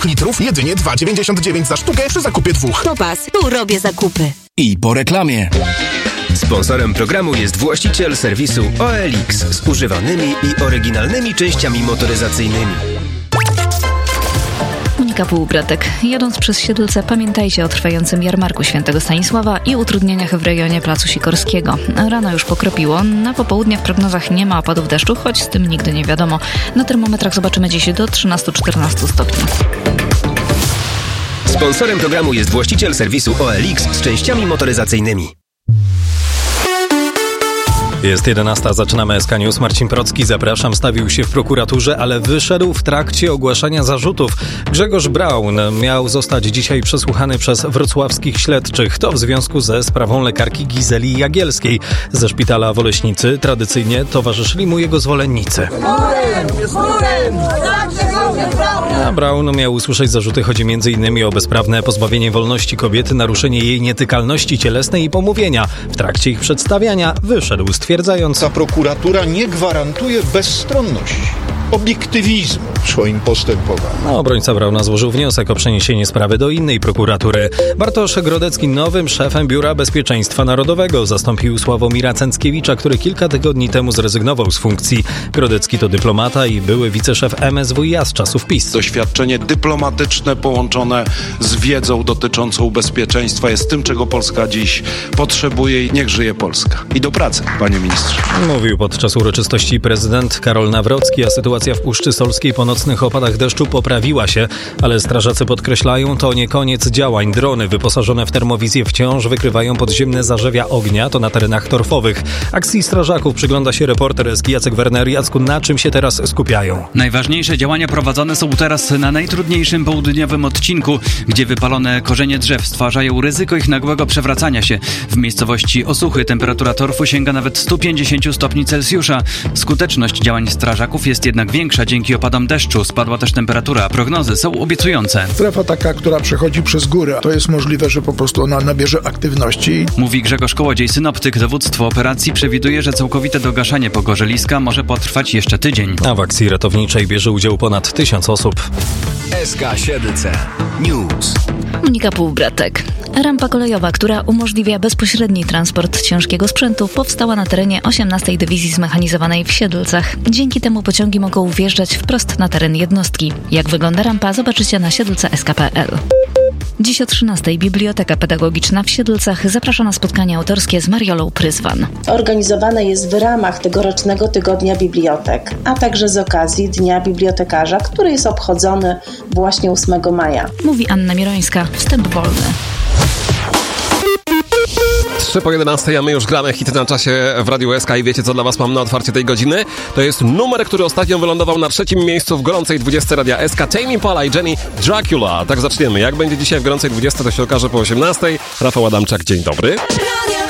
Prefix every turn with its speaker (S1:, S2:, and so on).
S1: litrów jedynie 2,99 za sztukę przy zakupie 2.
S2: Popas, tu robię zakupy.
S3: I po reklamie.
S4: Sponsorem programu jest właściciel serwisu OLX z używanymi i oryginalnymi częściami motoryzacyjnymi.
S5: Monika Półbratek. Jadąc przez Siedlce, pamiętajcie o trwającym jarmarku Świętego Stanisława i utrudnieniach w rejonie Placu Sikorskiego. Rano już pokropiło, na popołudnie w prognozach nie ma opadów deszczu, choć z tym nigdy nie wiadomo. Na termometrach zobaczymy dziś do 13-14 stopni.
S4: Sponsorem programu jest właściciel serwisu OLX z częściami motoryzacyjnymi.
S6: Jest 11, zaczynamy SK News. Marcin Procki, zapraszam, stawił się w prokuraturze, ale wyszedł w trakcie ogłaszania zarzutów. Grzegorz Braun miał zostać dzisiaj przesłuchany przez wrocławskich śledczych. To w związku ze sprawą lekarki Gizeli Jagielskiej. Ze szpitala w Oleśnicy tradycyjnie towarzyszyli mu jego zwolennicy. A Braun miał usłyszeć zarzuty. Chodzi m.in. o bezprawne pozbawienie wolności kobiety, naruszenie jej nietykalności cielesnej i pomówienia. W trakcie ich przedstawiania wyszedł stwierdzając:
S7: ta prokuratura nie gwarantuje bezstronności, obiektywizmu w swoim postępowaniu.
S6: Obrońca Brauna złożył wniosek o przeniesienie sprawy do innej prokuratury. Bartosz Grodecki nowym szefem Biura Bezpieczeństwa Narodowego zastąpił Sławomira Cęckiewicza, który kilka tygodni temu zrezygnował z funkcji. Grodecki to dyplomata i były wiceszef MSWiA z czasów PiS.
S8: Doświadczenie dyplomatyczne połączone z wiedzą dotyczącą bezpieczeństwa jest tym, czego Polska dziś potrzebuje i niech żyje Polska. I do pracy, panie ministrze.
S6: Mówił podczas uroczystości prezydent Karol Nawrocki, a sytuacja w Puszczy Solskiej po nocnych opadach deszczu poprawiła się, ale strażacy podkreślają, to nie koniec działań. Drony wyposażone w termowizję wciąż wykrywają podziemne zarzewia ognia, to na terenach torfowych. Akcji strażaków przygląda się reporter Eski Jacek Werner. Jacku, na czym się teraz skupiają?
S9: Najważniejsze działania prowadzone są teraz na najtrudniejszym południowym odcinku, gdzie wypalone korzenie drzew stwarzają ryzyko ich nagłego przewracania się. W miejscowości Osuchy temperatura torfu sięga nawet 150 stopni Celsjusza. Skuteczność działań strażaków jest jednak większa dzięki opadom deszczu. Spadła też temperatura. Prognozy są obiecujące.
S10: Strefa taka, która przechodzi przez górę, to jest możliwe, że po prostu ona nabierze aktywności.
S9: Mówi Grzegorz Kołodziej, synoptyk. Dowództwo operacji przewiduje, że całkowite dogaszanie pogorzeliska może potrwać jeszcze tydzień.
S6: A w akcji ratowniczej bierze udział ponad 1000 osób.
S3: SK Siedlce News.
S5: Monika Półbratek. Rampa kolejowa, która umożliwia bezpośredni transport ciężkiego sprzętu, powstała na terenie 18. Dywizji Zmechanizowanej w Siedlcach. Dzięki temu pociągi mogą wjeżdżać wprost na teren jednostki. Jak wygląda rampa, zobaczycie na siedlce.sk.pl. Dziś o 13:00 Biblioteka Pedagogiczna w Siedlcach zaprasza na spotkanie autorskie z Mariolą Pryzwan.
S11: Organizowane jest w ramach tegorocznego Tygodnia Bibliotek, a także z okazji Dnia Bibliotekarza, który jest obchodzony właśnie 8 maja.
S5: Mówi Anna Mirońska. Wstęp wolny.
S12: 3:11, a my już gramy hity na czasie w Radiu SK i wiecie, co dla was mam na otwarcie tej godziny? To jest numer, który ostatnio wylądował na 3. miejscu w gorącej 20 Radia SK. Tame Impala i Jenny Dracula. Tak zaczniemy. Jak będzie dzisiaj w gorącej 20, to się okaże po 18:00. Rafał Adamczak, dzień dobry.